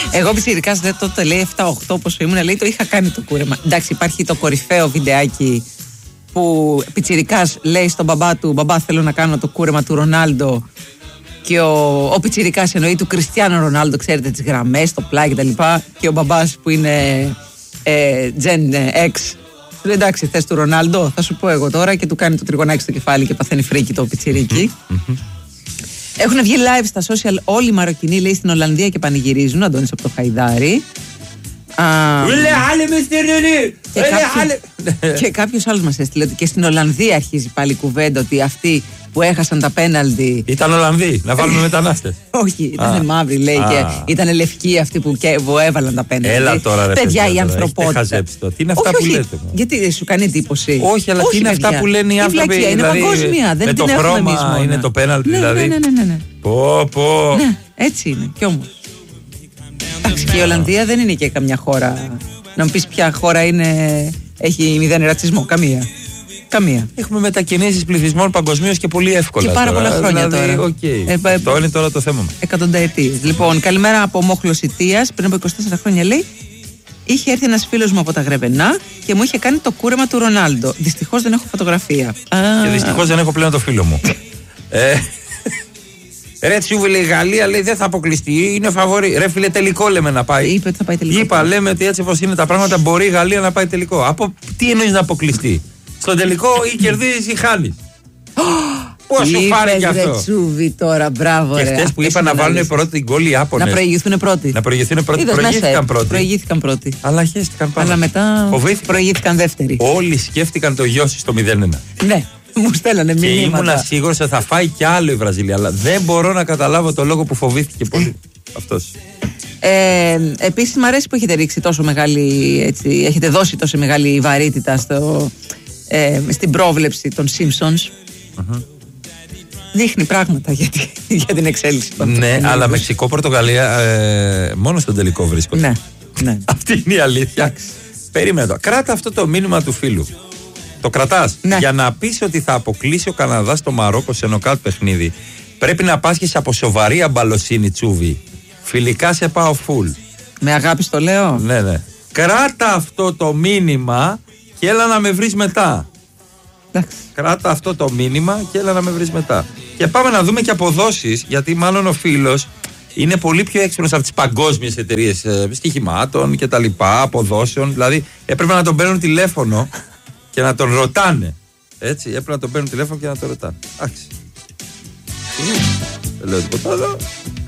Εγώ πιτσιρικάς δεν τότε λέει 7-8 πόσο ήμουν, λέει το είχα κάνει το κούρεμα. Εντάξει, υπάρχει το κορυφαίο βιντεάκι που πιτσιρικάς λέει στον μπαμπά του: μπαμπά, θέλω να κάνω το κούρεμα του Ρονάλντο. Και ο πιτσιρικάς εννοεί του Κριστιάνο Ρονάλντο, ξέρετε, τις γραμμές, το πλάι κτλ. Και ο μπαμπάς που είναι Gen X, του λέει: εντάξει, θες του Ρονάλντο, θα σου πω εγώ τώρα. Και του κάνει το τριγωνάκι στο κεφάλι και παθαίνει φρίκι το πιτσιρίκι. Έχουν βγει live στα social όλοι οι Μαροκινοί, λέει, στην Ολλανδία και πανηγυρίζουν. Αντώνης από το Χαϊδάρι. Και κάποιος άλλος μας έστειλε ότι και στην Ολλανδία αρχίζει πάλι η κουβέντα ότι αυτοί που έχασαν τα πέναλτι ήταν Ολλανδοί, να βάλουμε μετανάστες. Όχι, ήταν μαύροι, λέει, και ήταν λευκοί αυτοί που έβαλαν τα πέναλτι. Έλα τώρα, ρε παιδιά, η ανθρωπότητα. Τι είναι αυτά που λέτε? Γιατί σου κάνει εντύπωση? Όχι, αλλά τι είναι αυτά που λένε οι άνθρωποι? Είναι παγκόσμια, δεν την έχουμε εμείς μόνο. Είναι το πέναλτι, δηλαδή. Ναι. Πω. Ναι, έτσι είναι, κι όμως. Εντάξει, και η Ολλανδία δεν είναι και καμιά χώρα. Να μου πεις ποια χώρα έχει μηδέν ρατσισμό? Καμία. Έχουμε μετακινήσεις πληθυσμών παγκοσμίως και πολύ εύκολα. Και πάρα πολλά χρόνια δηλαδή, τώρα. Αυτό είναι τώρα το θέμα μας. Εκατονταετίες. Λοιπόν, καλημέρα από Μόχλος Ιτίας. Πριν από 24 χρόνια, λέει, είχε έρθει ένας φίλος μου από τα Γρεβενά και μου είχε κάνει το κούρεμα του Ρονάλντο. Δυστυχώς δεν έχω φωτογραφία. Και δυστυχώς δεν έχω πλέον το φίλο μου. Ρε Τσούβι, λέει, η Γαλλία, λέει, δεν θα αποκλειστεί, είναι φαβορί. Ρε φίλε, τελικό λέμε να πάει. Είπε ότι θα πάει τελικό. Είπα, λέμε ότι έτσι όπως είναι τα πράγματα μπορεί η Γαλλία να πάει τελικό. Από τι εννοείς να αποκλειστεί? Στον τελικό ή κερδίζεις ή χάνεις. Πώς σου φάνηκε αυτό? Ρε Τσούβι τώρα, μπράβο. Και χτες που είπα να βάλουν πρώτη την γκολ οι Ιάπωνες. Να προηγηθούν πρώτοι. Προηγήθηκαν πρώτοι. Αλλά χέστηκαν πάρα. Αλλά μετά προηγήθηκαν δεύτεροι. Όλοι σκέφτηκαν το γιο στο 0-1. Ναι. Μου στέλνανε μηνύματα. Και ήμουνα σίγουρος ότι θα φάει κι άλλο η Βραζιλία. Αλλά δεν μπορώ να καταλάβω το λόγο που φοβήθηκε πολύ αυτός. Επίσης μου αρέσει που έχετε ρίξει τόσο μεγάλη, έτσι, έχετε δώσει τόσο μεγάλη βαρύτητα στην πρόβλεψη των Simpsons. Δείχνει πράγματα για την εξέλιξη των Ναι, αλλά Μεξικό-Πορτογαλία μόνο στον τελικό βρίσκονται. Ναι. Αυτή είναι η αλήθεια. Περίμενε το. Κράτα αυτό το μήνυμα του φίλου. Το κρατάς. Ναι. Για να πεις ότι θα αποκλείσει ο Καναδάς το Μαρόκο σε νοκάουτ παιχνίδι, πρέπει να πάσχεις από σοβαρή αμπαλοσύνη, Τσούβι. Φιλικά σε πάω φουλ. Με αγάπη στο λέω. Ναι. Κράτα αυτό το μήνυμα και έλα να με βρεις μετά. Εντάξει. Κράτα αυτό το μήνυμα και έλα να με βρεις μετά. Και πάμε να δούμε και αποδόσεις, γιατί μάλλον ο φίλος είναι πολύ πιο έξυπνος από τις παγκόσμιες εταιρείες στοιχημάτων και τα λοιπά, αποδόσεων. Δηλαδή έπρεπε να τον παίρνουν τηλέφωνο και να τον ρωτάνε. Έτσι, έπρεπε να τον παίρνουν τηλέφωνο και να τον ρωτάνε. Εντάξει. Δεν λέω τίποτα άλλο.